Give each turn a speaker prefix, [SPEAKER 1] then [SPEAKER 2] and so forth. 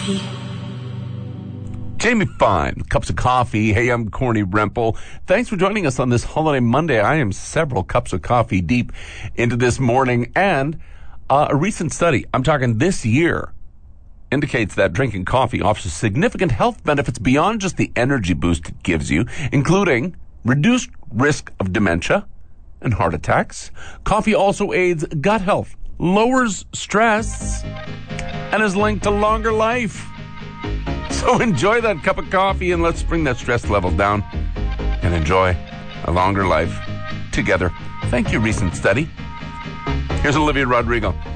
[SPEAKER 1] coffee.
[SPEAKER 2] Jamie Fine, Cups of Coffee. Hey, I'm Corny Rempel. Thanks for joining us on this holiday Monday. I am several cups of coffee deep into this morning, and a recent study, I'm talking this year, indicates that drinking coffee offers significant health benefits beyond just the energy boost it gives you, including reduced risk of dementia and heart attacks. Coffee also aids gut health, lowers stress, and is linked to longer life. So enjoy that cup of coffee and let's bring that stress level down and enjoy a longer life together. Thank you, recent study. Here's Olivia Rodrigo.